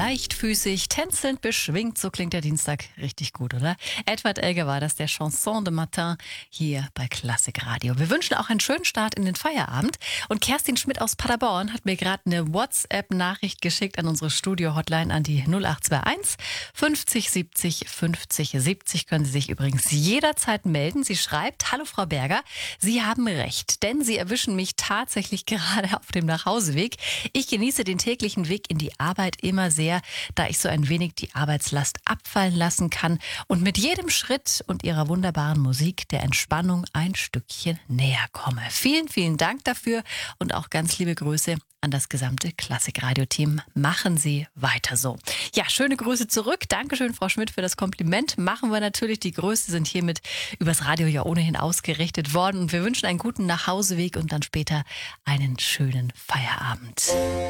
leichtfüßig, tänzelnd, beschwingt, so klingt der Dienstag richtig gut, oder? Edward Elgar war das, der Chanson de Matin hier bei Klassik Radio. Wir wünschen auch einen schönen Start in den Feierabend. Und Kerstin Schmidt aus Paderborn hat mir gerade eine WhatsApp-Nachricht geschickt an unsere Studio-Hotline an die 0821 50 70 50 70. Können Sie sich übrigens jederzeit melden. Sie schreibt: Hallo Frau Berger, Sie haben recht, denn Sie erwischen mich tatsächlich gerade auf dem Nachhauseweg. Ich genieße den täglichen Weg in die Arbeit immer sehr, da ich so ein wenig die Arbeitslast abfallen lassen kann und mit jedem Schritt und Ihrer wunderbaren Musik der Entspannung ein Stückchen näher komme. Vielen, vielen Dank dafür und auch ganz liebe Grüße an das gesamte Klassik-Radio-Team. Machen Sie weiter so. Ja, schöne Grüße zurück. Dankeschön, Frau Schmidt, für das Kompliment. Machen wir natürlich. Die Grüße sind hiermit übers Radio ja ohnehin ausgerichtet worden. Und wir wünschen einen guten Nachhauseweg und dann später einen schönen Feierabend.